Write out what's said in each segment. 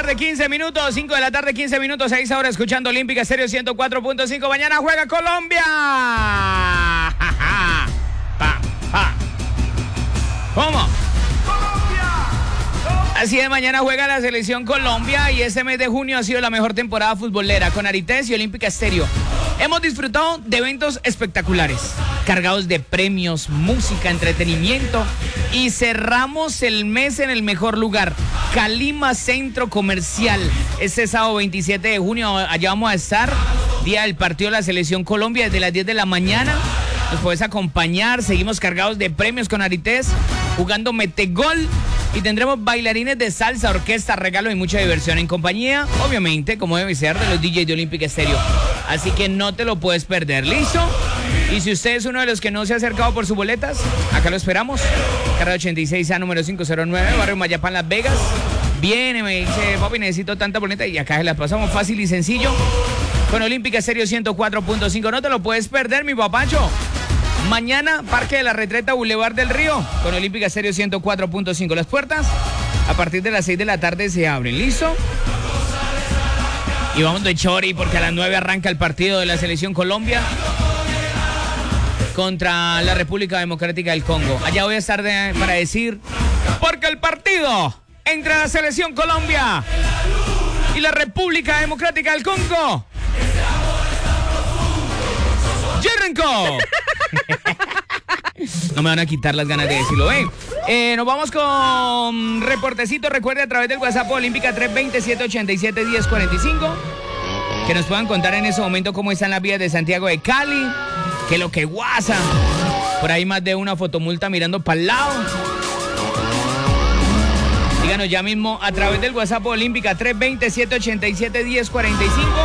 tarde, 15 minutos. 5 de la tarde, 15 minutos. 6 ahora escuchando Olímpica Estéreo 104.5. Mañana juega Colombia. ¿Cómo? Así es, mañana juega la selección Colombia y este mes de junio ha sido la mejor temporada futbolera con Arités y Olímpica Estéreo. Hemos disfrutado de eventos espectaculares, cargados de premios, música, entretenimiento y cerramos el mes en el mejor lugar, Calima Centro Comercial. Este sábado 27 de junio allá vamos a estar, día del partido de la selección Colombia desde las 10 de la mañana. Nos puedes acompañar, seguimos cargados de premios con Arités, jugando metegol. Y tendremos bailarines de salsa, orquesta, regalos y mucha diversión en compañía, obviamente, como debe ser, de los DJs de Olímpica Estéreo. Así que no te lo puedes perder, ¿listo? Y si usted es uno de los que no se ha acercado por sus boletas, acá lo esperamos. Carrera 86A, número 509, barrio Mayapán, Las Vegas. Viene, me dice, papi, necesito tanta boleta y acá se las pasamos fácil y sencillo. Con Olímpica Estéreo 104.5, no te lo puedes perder, mi papacho. Mañana, Parque de la Retreta, Boulevard del Río, con Olímpica Estéreo 104.5. Las puertas, a partir de las 6 de la tarde, se abren. ¿Listo? Y vamos de chori, porque a las 9 arranca el partido de la Selección Colombia contra la República Democrática del Congo. Allá voy a estar para decir, porque el partido entre la Selección Colombia y la República Democrática del Congo ¡ya arrancó! No me van a quitar las ganas de decirlo. Nos vamos con reportecito. Recuerde a través del WhatsApp Olímpica 320-787-1045 que nos puedan contar en ese momento cómo están las vías de Santiago de Cali, que lo que guasa. Por ahí más de una fotomulta mirando para el lado. Díganos ya mismo a través del WhatsApp Olímpica 320-787-1045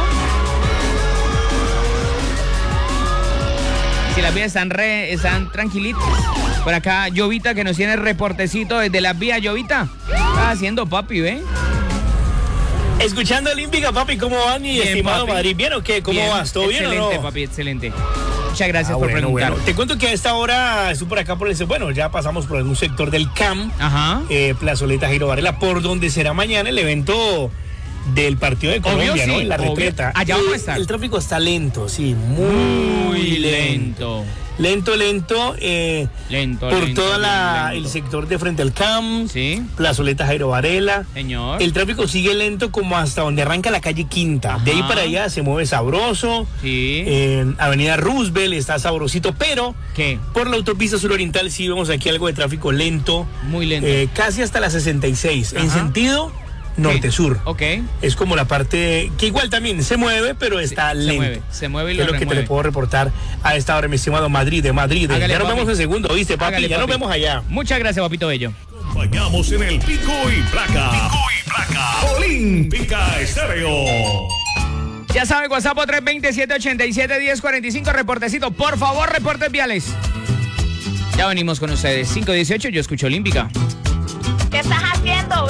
si las vías están tranquilitas. Por acá, Llovita, que nos tiene reportecito desde las vías. Llovita, está haciendo, papi, ¿ven? Escuchando Olímpica, papi, ¿cómo van? Mi estimado papi. Madrid, ¿bien o qué? ¿Cómo Bien, vas? ¿Todo bien o no? Excelente, papi, excelente. Muchas gracias por preguntar. Bueno. Te cuento que a esta hora estoy por acá ya pasamos por algún sector del CAM, Plazoleta Jairo Varela, por donde será mañana el evento del partido de Colombia, obvio, ¿no? sí, En la retreta. Allá vamos a estar. El tráfico está lento, sí, muy lento. Lento. Por todo el sector de frente al CAM, sí. Plazoleta Jairo Varela. Señor. El tráfico sigue lento como hasta donde arranca la calle Quinta. Ajá. De ahí para allá se mueve sabroso. Sí. En Avenida Roosevelt está sabrosito, pero ¿qué? Por la autopista suroriental sí vemos aquí algo de tráfico lento. Muy lento. Casi hasta la 66. Ajá. En sentido norte-sur. Ok. Es como la parte que igual también se mueve, pero está lento. Se mueve y lo lo que remueve. te le puedo reportar a esta hora, mi estimado Madrid. Hágale, ya nos papi. vemos en segundo, ¿viste, papi? Hágale, ya papi. nos vemos allá. Muchas gracias, papito bello. Vayamos en el Pico y Placa. Olímpica Estéreo. Ya sabe, WhatsApp 320-787-1045, reportecito. Por favor, reportes viales. Ya venimos con ustedes. 518, yo escucho Olímpica. ¿Qué estás haciendo?